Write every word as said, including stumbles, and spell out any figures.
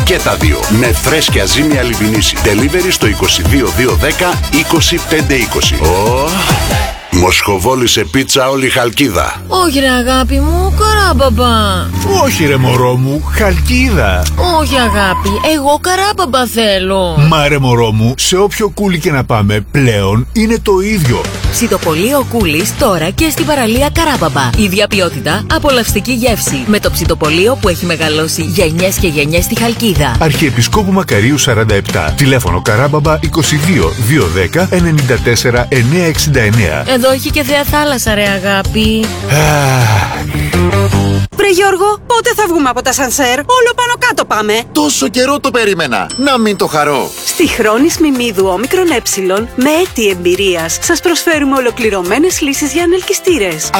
Και τα δύο. Με φρέσκια ζύμια λιβινίση. Delivery στο είκοσι δύο δύο δέκα είκοσι πέντε είκοσι. Oh. Μοσχοβόλησε πίτσα όλη Χαλκίδα. Όχι ρε αγάπη μου, Καράμπαμπα. Όχι ρε μωρό μου, Χαλκίδα. Όχι αγάπη, εγώ Καράμπαμπα θέλω. Μα ρε μωρό μου, σε όποιο κούλι και να πάμε πλέον είναι το ίδιο. Ψητοπολείο Κούλης τώρα και στην παραλία Καράμπαμπα. Ίδια ποιότητα, απολαυστική γεύση. Με το ψητοπολείο που έχει μεγαλώσει γενιές και γενιές στη Χαλκίδα. Αρχιεπισκόπου Μακαρίου σαράντα επτά. Τηλέφωνο Καράμπαμπα είκοσι δύο δύο δέκα ενενήντα τέσσερα εννιακόσια εξήντα εννέα. Εδώ έχει και θέα θάλασσα ρε αγάπη. Βρε Γιώργο, πότε θα βγούμε από τα σανσέρ? Όλο πάνω κάτω πάμε. Τόσο καιρό το περίμενα. Να μην το χαρώ. Στη Χρόνης Μιμίδου όμικρον ε, με έτη εμπειρίας, σας προσφέρουμε ολοκληρωμένες λύσεις για ανελκυστήρες.